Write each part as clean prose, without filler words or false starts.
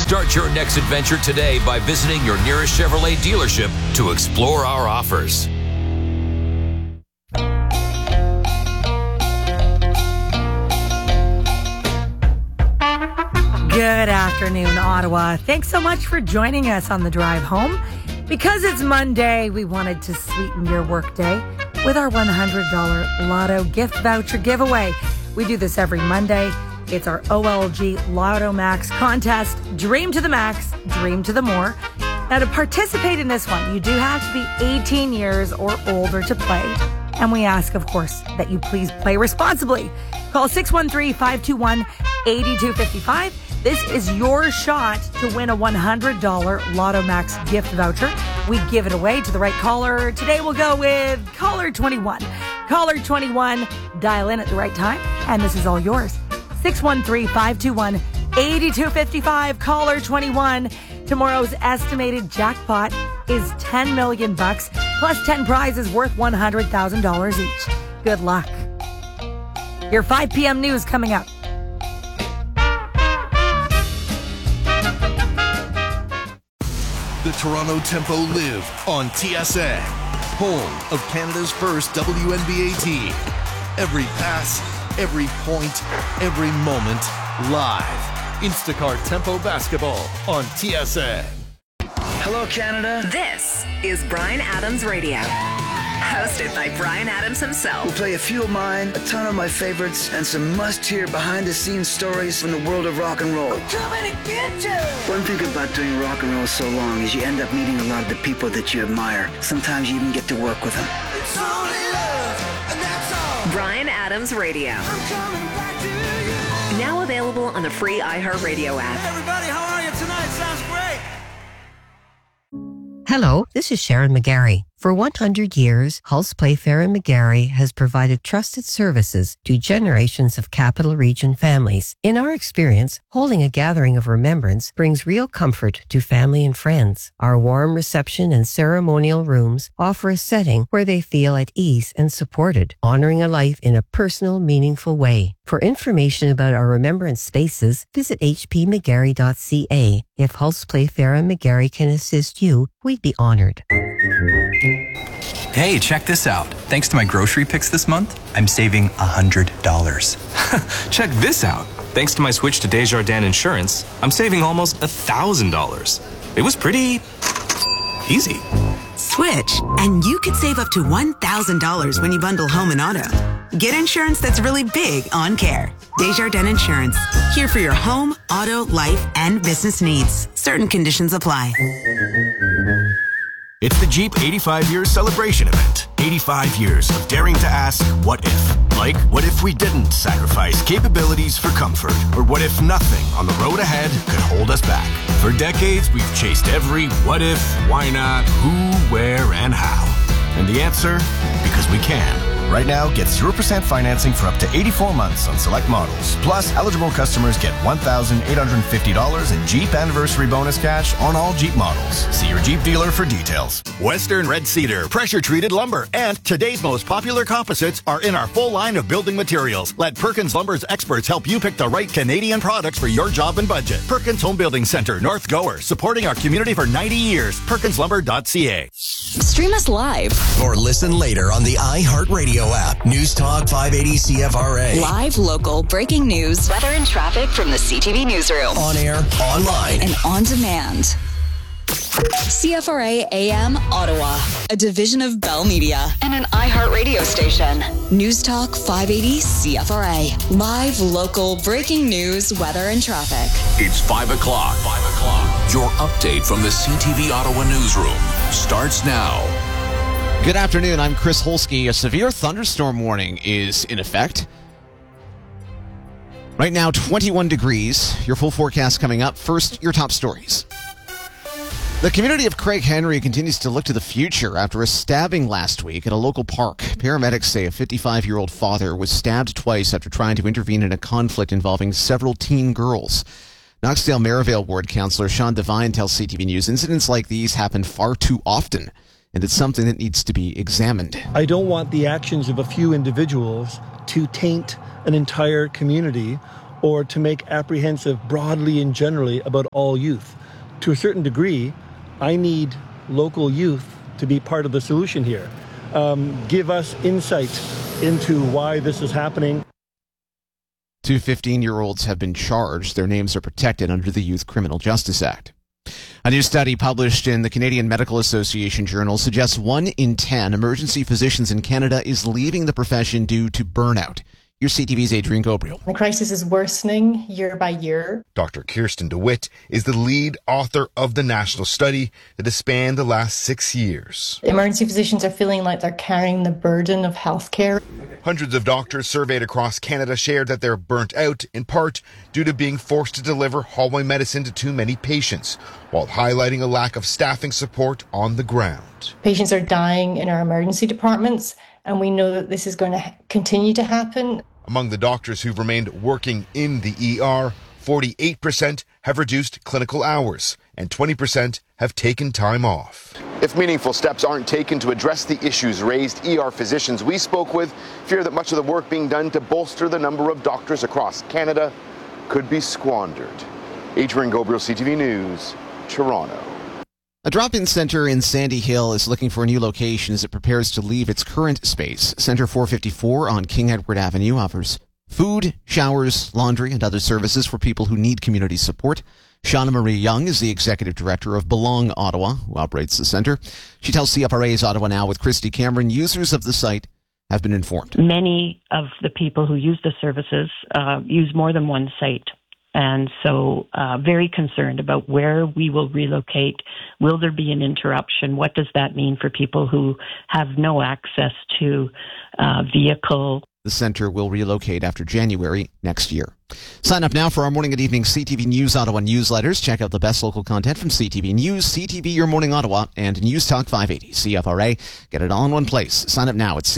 Start your next adventure today by visiting your nearest Chevrolet dealership to explore our offers. Good afternoon, Ottawa. Thanks so much for joining us on the drive home. Because it's Monday, we wanted to sweeten your workday with our $100 Lotto gift voucher giveaway. We do this every Monday. It's our OLG Lotto Max contest. Dream to the max, dream to the more. Now, to participate in this one, you do have to be 18 years or older to play. And we ask, of course, that you please play responsibly. Call 613-521-8255. This is your shot to win a $100 Lotto Max gift voucher. We give it away to the right caller. Today we'll go with caller 21. Caller 21, dial in at the right time, and this is all yours. 613-521-8255. Caller 21. Tomorrow's estimated jackpot is $10 million bucks, plus 10 prizes worth $100,000 each. Good luck. Your 5 p.m. news coming up. The Toronto Tempo live on TSN, home of Canada's first WNBA team. Every pass, every point, every moment, live. Instacart Tempo Basketball on TSN. Hello, Canada. This is Bryan Adams Radio. Hosted by Bryan Adams himself. We'll play a few of mine, a ton of my favorites, and some must-hear behind-the-scenes stories from the world of rock and roll. I'm coming to get you! One thing about doing rock and roll so long is you end up meeting a lot of the people that you admire. Sometimes you even get to work with them. It's only love, and that's all. Bryan Adams Radio. I'm coming back to you. Now available on the free iHeartRadio app. Hey everybody, how are you tonight? Sounds great. Hello, this is Sharon McGarry. For 100 years, Hulse Playfair and McGarry has provided trusted services to generations of Capital Region families. In our experience, holding a gathering of remembrance brings real comfort to family and friends. Our warm reception and ceremonial rooms offer a setting where they feel at ease and supported, honoring a life in a personal, meaningful way. For information about our remembrance spaces, visit hpmcgarry.ca. If Hulse Playfair and McGarry can assist you, we'd be honored. Hey, check this out. Thanks to my grocery picks this month, I'm saving $100. Check this out. Thanks to my switch to Desjardins Insurance, I'm saving almost $1,000. It was pretty easy. Switch, and you could save up to $1,000 when you bundle home and auto. Get insurance that's really big on care. Desjardins Insurance. Here for your home, auto, life, and business needs. Certain conditions apply. It's the Jeep 85 Years Celebration Event. 85 years of daring to ask, what if? Like, what if we didn't sacrifice capabilities for comfort? Or what if nothing on the road ahead could hold us back? For decades, we've chased every what if, why not, who, where, and how. And the answer? Because we can. Right now, get 0% financing for up to 84 months on select models. Plus, eligible customers get $1,850 in Jeep Anniversary Bonus cash on all Jeep models. See your Jeep dealer for details. Western Red Cedar, pressure-treated lumber, and today's most popular composites are in our full line of building materials. Let Perkins Lumber's experts help you pick the right Canadian products for your job and budget. Perkins Home Building Center, North Gower, supporting our community for 90 years. PerkinsLumber.ca. Stream us live or listen later on the iHeartRadio app. News Talk 580 CFRA. Live, local, breaking news, weather and traffic from the CTV newsroom. On air, online, and on demand. CFRA AM Ottawa, a division of Bell Media and an iHeartRadio station. News Talk 580 CFRA. Live, local, breaking news, weather, and traffic. It's 5 o'clock. 5 o'clock. Your update from the CTV Ottawa newsroom starts now. Good afternoon. I'm Chris Holsky. A severe thunderstorm warning is in effect. Right now, 21 degrees. Your full forecast coming up. First, your top stories. The community of Craig Henry continues to look to the future after a stabbing last week at a local park. Paramedics say a 55-year-old father was stabbed twice after trying to intervene in a conflict involving several teen girls. Knoxdale-Merivale Ward Councillor Sean Devine tells CTV News incidents like these happen far too often, and it's something that needs to be examined. I don't want the actions of a few individuals to taint an entire community or to make apprehensive broadly and generally about all youth. To a certain degree, I need local youth to be part of the solution here. Give us insight into why this is happening. 2 15-year-olds have been charged. Their names are protected under the Youth Criminal Justice Act. A new study published in the Canadian Medical Association Journal suggests 1 in 10 emergency physicians in Canada is leaving the profession due to burnout. Here's CTV's Adrian Gabriel. The crisis is worsening year by year. Dr. Kirsten DeWitt is the lead author of the national study that has spanned the last 6 years. Emergency physicians are feeling like they're carrying the burden of healthcare. Hundreds of doctors surveyed across Canada shared that they're burnt out, in part due to being forced to deliver hallway medicine to too many patients, while highlighting a lack of staffing support on the ground. Patients are dying in our emergency departments, and we know that this is going to continue to happen. Among the doctors who've remained working in the ER, 48% have reduced clinical hours and 20% have taken time off. If meaningful steps aren't taken to address the issues raised, ER physicians we spoke with fear that much of the work being done to bolster the number of doctors across Canada could be squandered. Adrian Gabriel, CTV News, Toronto. A drop-in center in Sandy Hill is looking for a new location as it prepares to leave its current space. Center 454 on King Edward Avenue offers food, showers, laundry, and other services for people who need community support. Shauna Marie Young is the executive director of Belong Ottawa, who operates the center. She tells CFRA's Ottawa Now with Christy Cameron users of the site have been informed. Many of the people who use the services use more than one site. And so very concerned about where we will relocate. Will there be an interruption? What does that mean for people who have no access to vehicle? The center will relocate after January next year. Sign up now for our morning and evening CTV News Ottawa newsletters. Check out the best local content from CTV News, CTV Your Morning Ottawa, and News Talk 580 CFRA. Get it all in one place. Sign up now at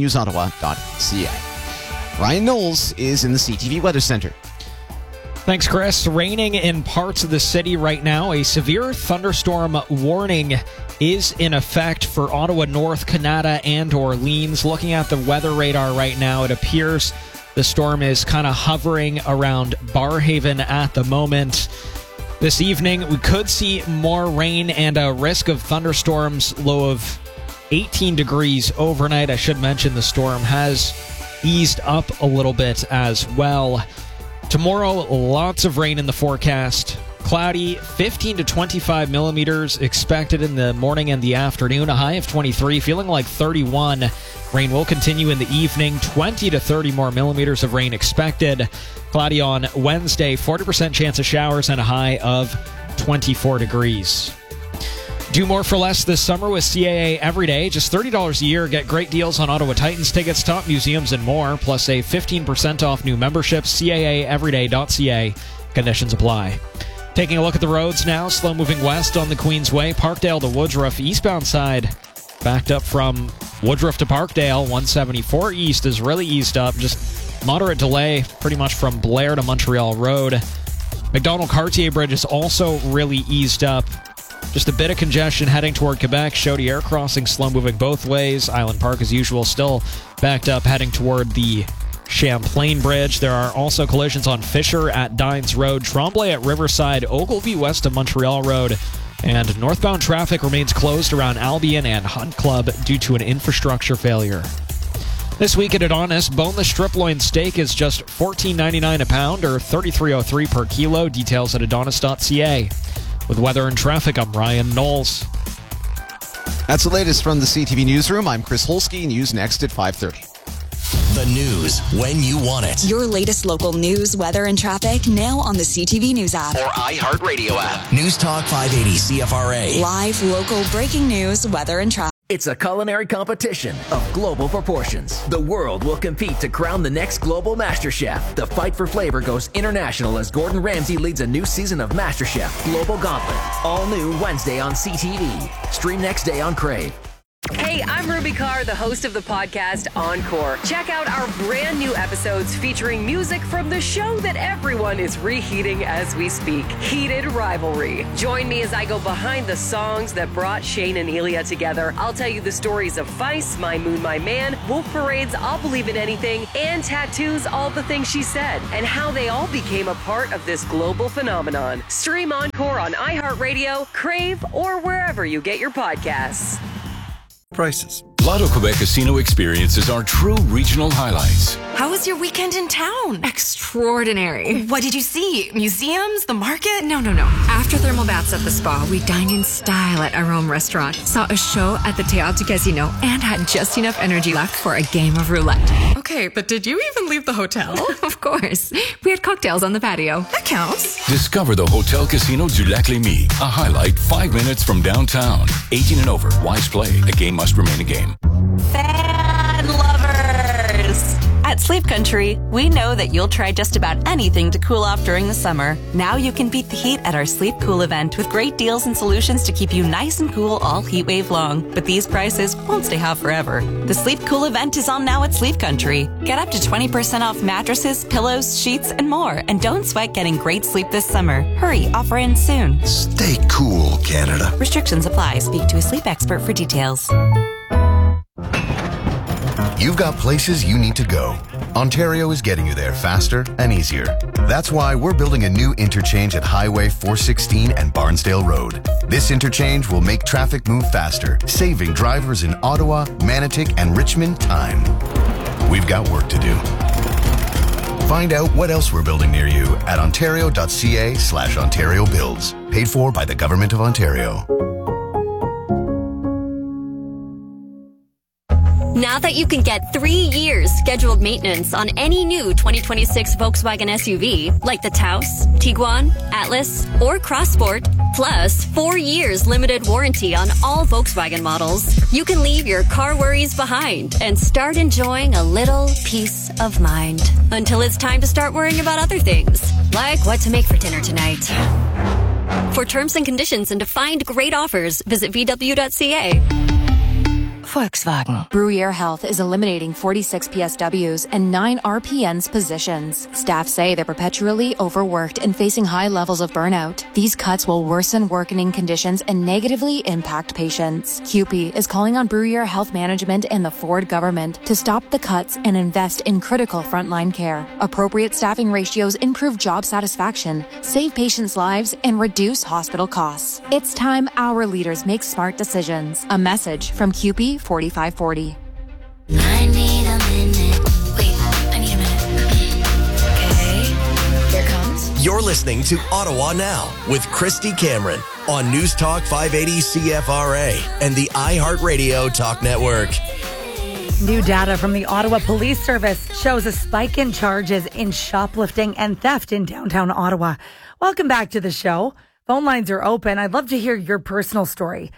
ctvnewsottawa.ca. Ryan Knowles is in the CTV Weather Center. Thanks, Chris. Raining in parts of the city right now. A severe thunderstorm warning is in effect for Ottawa North, Kanata, and Orleans. Looking at the weather radar right now, it appears the storm is kind of hovering around Barrhaven at the moment. This evening, we could see more rain and a risk of thunderstorms, low of 18 degrees overnight. I should mention the storm has eased up a little bit as well. Tomorrow, lots of rain in the forecast. Cloudy, 15 to 25 millimeters expected in the morning and the afternoon. A high of 23, feeling like 31. Rain will continue in the evening. 20 to 30 more millimeters of rain expected. Cloudy on Wednesday, 40% chance of showers and a high of 24 degrees. Do more for less this summer with CAA Everyday. Just $30 a year. Get great deals on Ottawa Titans tickets, top museums, and more. Plus a 15% off new memberships. CAAeveryday.ca. Conditions apply. Taking a look at the roads now. Slow moving west on the Queensway. Parkdale to Woodruff. Eastbound side backed up from Woodruff to Parkdale. 174 east is really eased up. Just moderate delay pretty much from Blair to Montreal Road. McDonald-Cartier Bridge is also really eased up. Just a bit of congestion heading toward Quebec. Chaudière crossing slow-moving both ways. Island Park, as usual, still backed up heading toward the Champlain Bridge. There are also collisions on Fisher at Dines Road, Tremblay at Riverside, Ogilvie west of Montreal Road, and northbound traffic remains closed around Albion and Hunt Club due to an infrastructure failure. This week at Adonis, boneless strip loin steak is just $14.99 a pound or $33.03 per kilo. Details at adonis.ca. With weather and traffic, I'm Ryan Knowles. That's the latest from the CTV Newsroom. I'm Chris Holsky. News next at 5:30. The news when you want it. Your latest local news, weather, and traffic now on the CTV News app. Or iHeartRadio app. News Talk 580 CFRA. Live, local, breaking news, weather, and traffic. It's a culinary competition of global proportions. The world will compete to crown the next global MasterChef. The fight for flavor goes international as Gordon Ramsay leads a new season of MasterChef Global Gauntlet. All new Wednesday on CTV. Stream next day on Crave. Hey, I'm Ruby Carr, the host of the podcast Encore. Check out our brand new episodes featuring music from the show that everyone is reheating as we speak, Heated Rivalry. Join me as I go behind the songs that brought Shane and Elia together. I'll tell you the stories of Feist, My Moon, My Man, Wolf Parade's I'll Believe in Anything, and Tattoo's All the Things She Said, and how they all became a part of this global phenomenon. Stream Encore on iHeartRadio, Crave, or wherever you get your podcasts. Prices. Lotto Quebec Casino experiences are true regional highlights. How was your weekend in town? Extraordinary. What did you see? Museums? The market? No. After thermal baths at the spa, we dined in style at our own restaurant, saw a show at the Théâtre Casino, and had just enough energy left for a game of roulette. Okay, but did you even leave the hotel? Of course. We had cocktails on the patio. That counts. Discover the Hotel Casino du Lac Lémy, a highlight 5 minutes from downtown. 18 and over. Wise play. A game must remain a game. Fan lovers! At Sleep Country, we know that you'll try just about anything to cool off during the summer. Now you can beat the heat at our Sleep Cool event with great deals and solutions to keep you nice and cool all heat wave long. But these prices won't stay hot forever. The Sleep Cool event is on now at Sleep Country. Get up to 20% off mattresses, pillows, sheets, and more. And don't sweat getting great sleep this summer. Hurry, offer ends soon. Stay cool, Canada. Restrictions apply. Speak to a sleep expert for details. You've got places you need to go. Ontario is getting you there faster and easier. That's why we're building a new interchange at Highway 416 and Barnsdale Road. This interchange will make traffic move faster, saving drivers in Ottawa, Manotick, and Richmond time. We've got work to do. Find out what else we're building near you at ontario.ca/Ontario Builds. Paid for by the Government of Ontario. Now that you can get 3 years scheduled maintenance on any new 2026 Volkswagen SUV, like the Taos, Tiguan, Atlas, or Crossport, plus 4 years limited warranty on all Volkswagen models, you can leave your car worries behind and start enjoying a little peace of mind. Until it's time to start worrying about other things, like what to make for dinner tonight. For terms and conditions and to find great offers, visit VW.ca. Volkswagen. Bruyere Health is eliminating 46 PSWs and 9 RPNs positions. Staff say they're perpetually overworked and facing high levels of burnout. These cuts will worsen working conditions and negatively impact patients. CUPE is calling on Bruyere Health Management and the Ford government to stop the cuts and invest in critical frontline care. Appropriate staffing ratios improve job satisfaction, save patients' lives, and reduce hospital costs. It's time our leaders make smart decisions. A message from CUPE 4540. I need a minute. Wait, I need a minute. Okay, here comes. You're listening to Ottawa Now with Christy Cameron on News Talk 580 CFRA and the iHeartRadio Talk Network. New data from the Ottawa Police Service shows a spike in charges in shoplifting and theft in downtown Ottawa. Welcome back to the show. Phone lines are open. I'd love to hear your personal story.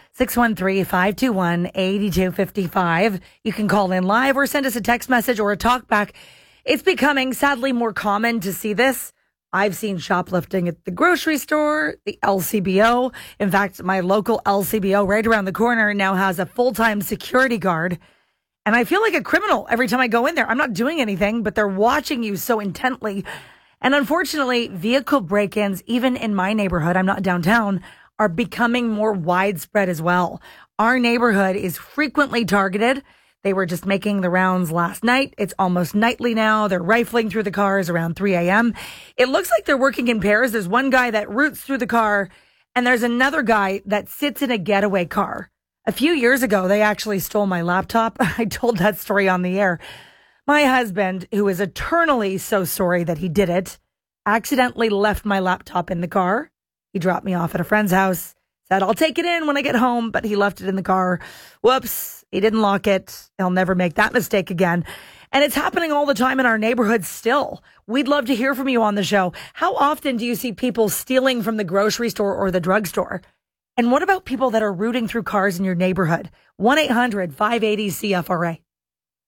613-521-8255. You can call in live or send us a text message or a talk back. It's becoming, sadly, more common to see this. I've seen shoplifting at the grocery store, the LCBO. In fact, my local LCBO right around the corner now has a full-time security guard. And I feel like a criminal every time I go in there. I'm not doing anything, but they're watching you so intently. And unfortunately, vehicle break-ins, even in my neighborhood, I'm not downtown, are becoming more widespread as well. Our neighborhood is frequently targeted. They were just making the rounds last night. It's almost nightly now. They're rifling through the cars around 3 a.m. It looks like they're working in pairs. There's one guy that roots through the car, and there's another guy that sits in a getaway car. A few years ago, they actually stole my laptop. I told that story on the air. My husband, who is eternally so sorry that he did it, accidentally left my laptop in the car. He dropped me off at a friend's house, said, I'll take it in when I get home, but he left it in the car. Whoops, he didn't lock it. He'll never make that mistake again. And it's happening all the time in our neighborhood still. We'd love to hear from you on the show. How often do you see people stealing from the grocery store or the drugstore? And what about people that are rooting through cars in your neighborhood? 1-800-580-CFRA.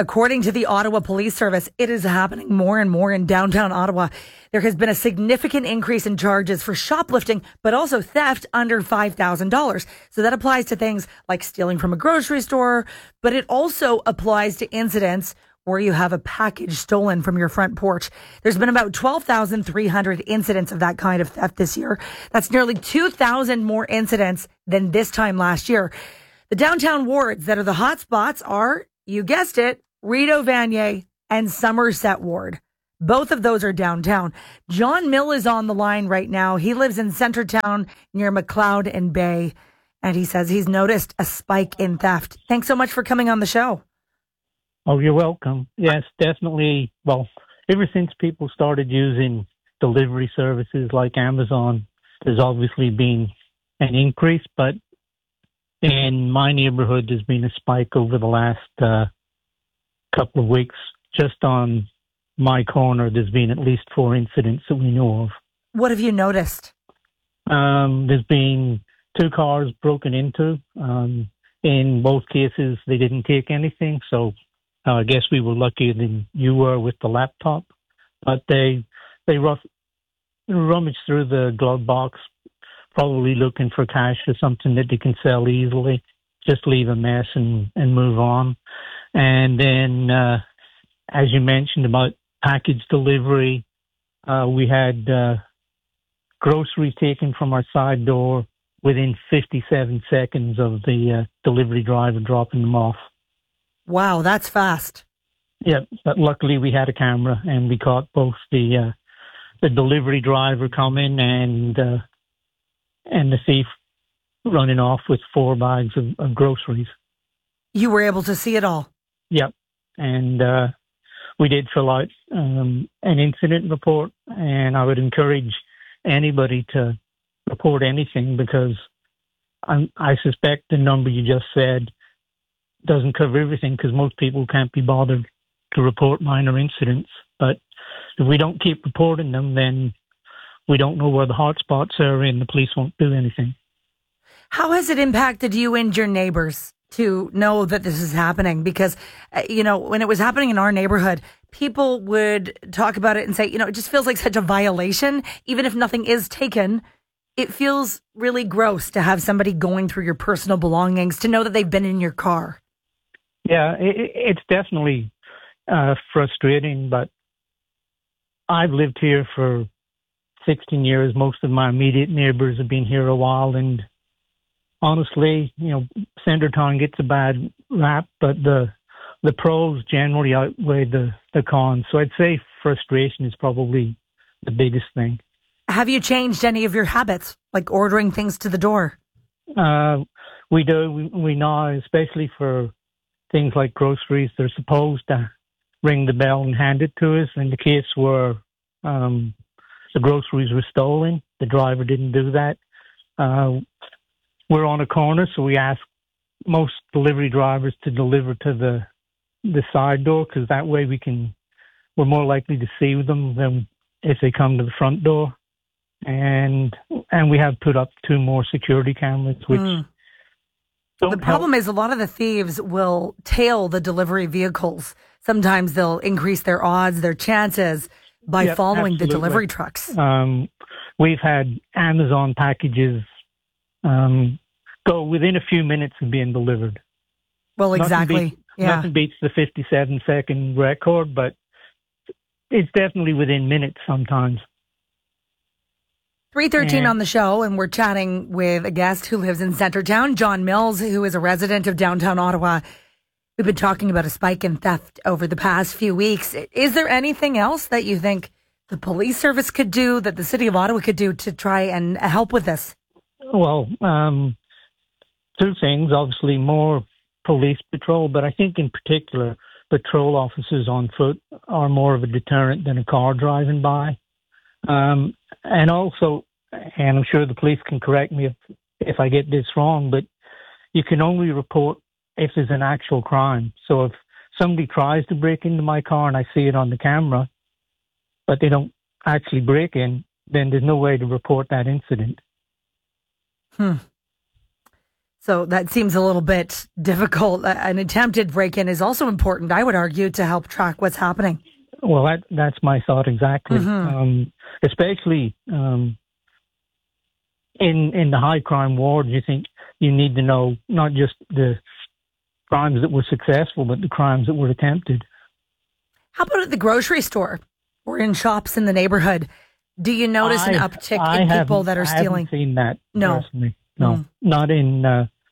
According to the Ottawa Police Service, it is happening more and more in downtown Ottawa. There has been a significant increase in charges for shoplifting, but also theft under $5,000. So that applies to things like stealing from a grocery store, but it also applies to incidents where you have a package stolen from your front porch. There's been about 12,300 incidents of that kind of theft this year. That's nearly 2,000 more incidents than this time last year. The downtown wards that are the hot spots are, you guessed it, Rideau Vanier and Somerset Ward. Both of those are downtown. John Mill is on the line right now. He lives in Centertown near McLeod and Bay, and he says he's noticed a spike in theft. Thanks so much for coming on the show. Oh, you're welcome. Yes, definitely. Well, ever since people started using delivery services like Amazon, there's obviously been an increase, but in my neighborhood, there's been a spike over the last couple of weeks. Just on my corner, there's been at least 4 incidents that we know of. What have you noticed? There's been 2 cars broken into. In both cases, they didn't take anything, so I guess we were luckier than you were with the laptop. But they rummaged through the glove box, probably looking for cash or something that they can sell easily. Just leave a mess and move on. And then, as you mentioned about package delivery, we had groceries taken from our side door within 57 seconds of the delivery driver dropping them off. Wow, that's fast. Yeah, but luckily we had a camera and we caught both the delivery driver coming and the thief running off with 4 bags of groceries. You were able to see it all? Yep. And we did fill out an incident report, and I would encourage anybody to report anything because I suspect the number you just said doesn't cover everything because most people can't be bothered to report minor incidents. But if we don't keep reporting them, then we don't know where the hot spots are and the police won't do anything. How has it impacted you and your neighbors to know that this is happening? Because, when it was happening in our neighborhood, people would talk about it and say, it just feels like such a violation. Even if nothing is taken, it feels really gross to have somebody going through your personal belongings, to know that they've been in your car. Yeah, it's definitely frustrating, but I've lived here for 16 years. Most of my immediate neighbors have been here a while, and honestly, Centertown gets a bad rap, but the pros generally outweigh the cons. So I'd say frustration is probably the biggest thing. Have you changed any of your habits, like ordering things to the door? We do. We now, especially for things like groceries, they're supposed to ring the bell and hand it to us. In the case where the groceries were stolen, the driver didn't do that. We're on a corner, so we ask most delivery drivers to deliver to the side door because that way we're more likely to see them than if they come to the front door. And we have put up 2 more security cameras, which the problem is a lot of the thieves will tail the delivery vehicles. Sometimes they'll increase their odds, their chances by following the delivery trucks. We've had Amazon packages go within a few minutes of being delivered. Well, exactly. Nothing beats the 57-second record, but it's definitely within minutes sometimes. 3:13 on the show, and we're chatting with a guest who lives in Centertown, John Mills, who is a resident of downtown Ottawa. We've been talking about a spike in theft over the past few weeks. Is there anything else that you think the police service could do, that the city of Ottawa could do to try and help with this? Well, 2 things. Obviously, more police patrol, but I think in particular, patrol officers on foot are more of a deterrent than a car driving by. And also, and I'm sure the police can correct me if I get this wrong, but you can only report if there's an actual crime. So if somebody tries to break into my car and I see it on the camera, but they don't actually break in, then there's no way to report that incident. So that seems a little bit difficult. An attempted break-in is also important, I would argue, to help track what's happening. Well, that's my thought exactly. Mm-hmm. Especially in the high crime ward, you think you need to know not just the crimes that were successful, but the crimes that were attempted. How about at the grocery store or in shops in the neighborhood? Do you notice an uptick in people that are stealing? I haven't seen that personally. No, Mm. not in.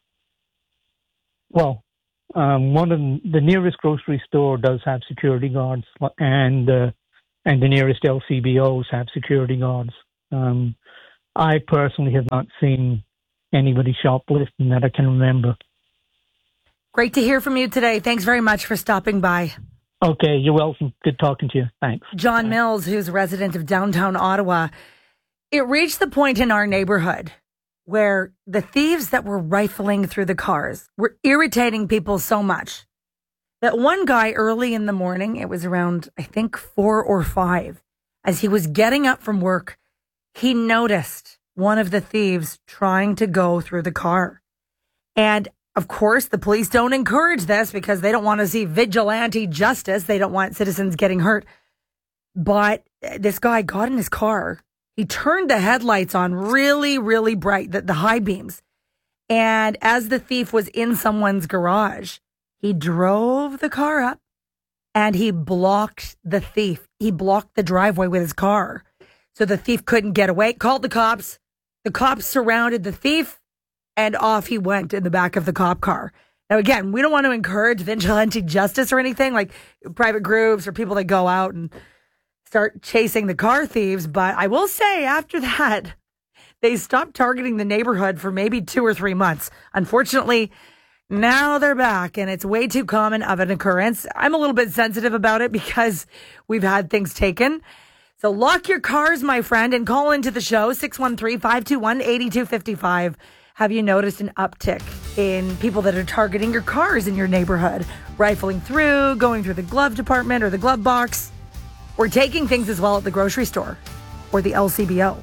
One of the nearest grocery store does have security guards, and the nearest LCBOs have security guards. I personally have not seen anybody shoplifting that I can remember. Great to hear from you today. Thanks very much for stopping by. Okay, you're welcome. Good talking to you. Thanks. John Mills, who's a resident of downtown Ottawa. It reached the point in our neighborhood where the thieves that were rifling through the cars were irritating people so much that one guy early in the morning, it was around, I think, 4 or 5, as he was getting up from work, he noticed one of the thieves trying to go through the car. And of course, the police don't encourage this because they don't want to see vigilante justice. They don't want citizens getting hurt. But this guy got in his car. He turned the headlights on really, really bright, the high beams. And as the thief was in someone's garage, he drove the car up and he blocked the thief. He blocked the driveway with his car. So the thief couldn't get away. Called the cops. The cops surrounded the thief. And off he went in the back of the cop car. Now, again, we don't want to encourage vigilante justice or anything like private groups or people that go out and start chasing the car thieves. But I will say after that, they stopped targeting the neighborhood for maybe 2 or 3 months. Unfortunately, now they're back and it's way too common of an occurrence. I'm a little bit sensitive about it because we've had things taken. So lock your cars, my friend, and call into the show, 613-521-8255. Have you noticed an uptick in people that are targeting your cars in your neighborhood, rifling through, going through the glove department or the glove box, or taking things as well at the grocery store or the LCBO?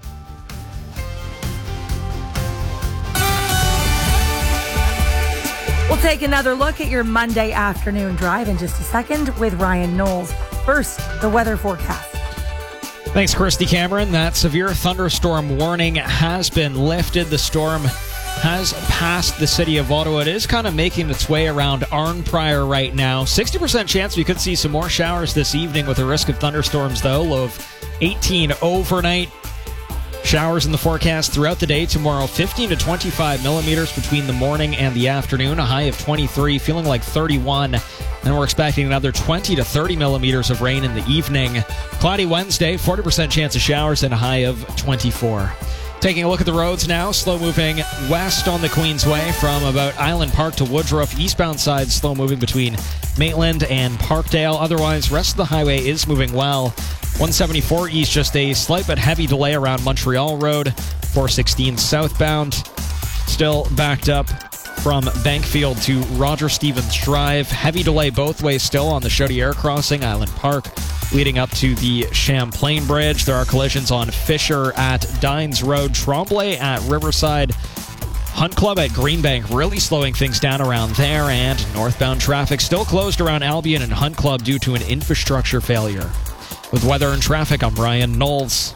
We'll take another look at your Monday afternoon drive in just a second with Ryan Knowles. First, the weather forecast. Thanks, Christy Cameron. That severe thunderstorm warning has been lifted. The storm has passed the city of Ottawa. It is kind of making its way around Arnprior right now. 60% chance we could see some more showers this evening with a risk of thunderstorms, though. Low of 18 overnight. Showers in the forecast throughout the day tomorrow. 15 to 25 millimeters between the morning and the afternoon. A high of 23, feeling like 31. And we're expecting another 20 to 30 millimeters of rain in the evening. Cloudy Wednesday, 40% chance of showers and a high of 24. Taking a look at the roads now, slow moving west on the Queensway from about Island Park to Woodruff. Eastbound side slow moving between Maitland and Parkdale. Otherwise, rest of the highway is moving well. 174 east, just a slight but heavy delay around Montreal Road. 416 southbound, still backed up from Bankfield to Roger Stevens Drive. Heavy delay both ways still on the Chaudière crossing, Island Park, leading up to the Champlain Bridge. There are collisions on Fisher at Dines Road, Tremblay at Riverside, Hunt Club at Greenbank, really slowing things down around there, and northbound traffic still closed around Albion and Hunt Club due to an infrastructure failure. With weather and traffic, I'm Ryan Knowles.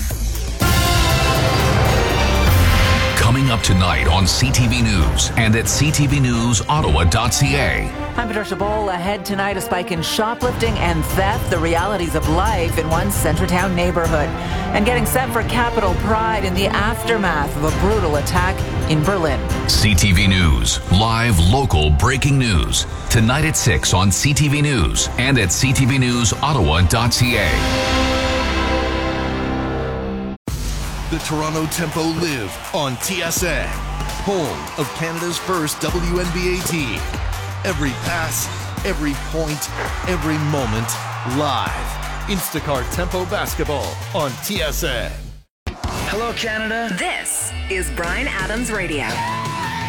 Coming up tonight on CTV News and at ctvnewsottawa.ca. I'm Patricia Bowl. Ahead tonight, a spike in shoplifting and theft, the realities of life in one Centertown neighborhood, and getting set for Capitol Pride in the aftermath of a brutal attack in Berlin. CTV News, live local breaking news. Tonight at 6 on CTV News and at ctvnewsottawa.ca. The Toronto Tempo live on TSN, home of Canada's first WNBA team. Every pass, every point, every moment, live. Instacart Tempo Basketball on TSN. Hello, Canada. This is Bryan Adams Radio.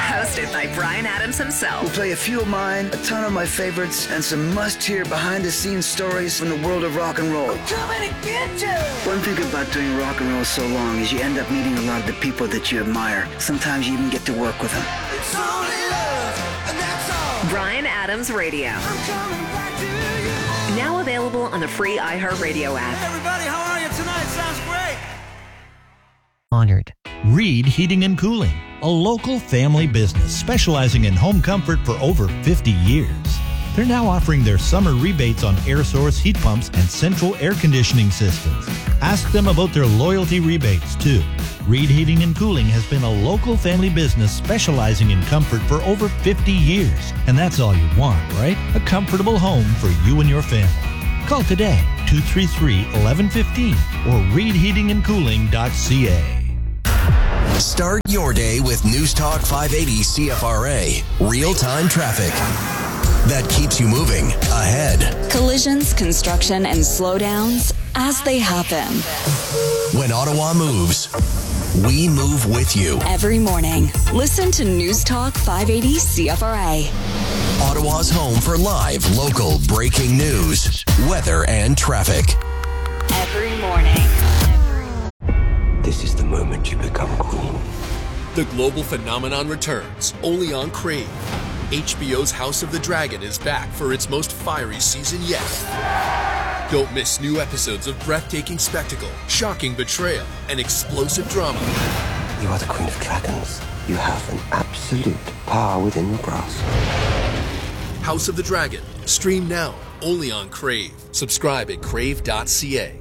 hosted by Bryan Adams himself. We'll play a few of mine, a ton of my favorites, and some must-hear behind-the-scenes stories from the world of rock and roll. I'm coming to get you! One thing about doing rock and roll so long is you end up meeting a lot of the people that you admire. Sometimes you even get to work with them. It's only love, and that's all. Bryan Adams Radio. I'm coming back to you. Now available on the free iHeartRadio app. Hey everybody, how are you tonight? Sounds great. Honored. Reed Heating and Cooling, a local family business specializing in home comfort for over 50 years. They're now offering their summer rebates on air source heat pumps and central air conditioning systems. Ask them about their loyalty rebates, too. Reed Heating and Cooling has been a local family business specializing in comfort for over 50 years. And that's all you want, right? A comfortable home for you and your family. Call today, 233-1115 or reedheatingandcooling.ca. Start your day with News Talk 580 CFRA. Real-time traffic that keeps you moving ahead. Collisions, construction, and slowdowns as they happen. When Ottawa moves, we move with you. Every morning, listen to News Talk 580 CFRA. Ottawa's home for live, local, breaking news, weather, and traffic. Every morning. This is the moment you become queen. The global phenomenon returns, only on Crave. HBO's House of the Dragon is back for its most fiery season yet. Don't miss new episodes of breathtaking spectacle, shocking betrayal, and explosive drama. You are the queen of dragons. You have an absolute power within your grasp. House of the Dragon. Stream now, only on Crave. Subscribe at crave.ca.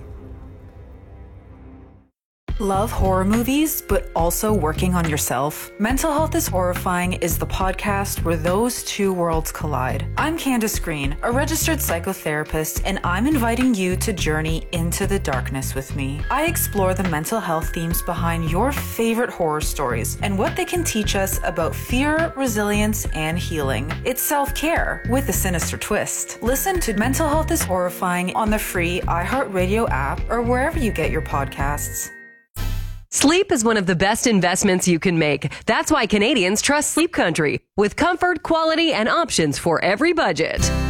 Love horror movies, but also working on yourself? Mental Health is Horrifying is the podcast where those two worlds collide. I'm Candace Green, a registered psychotherapist, and I'm inviting you to journey into the darkness with me. I explore the mental health themes behind your favorite horror stories and what they can teach us about fear, resilience, and healing. It's self-care with a sinister twist. Listen to Mental Health is Horrifying on the free iHeartRadio app or wherever you get your podcasts. Sleep is one of the best investments you can make. That's why Canadians trust Sleep Country, with comfort, quality, and options for every budget.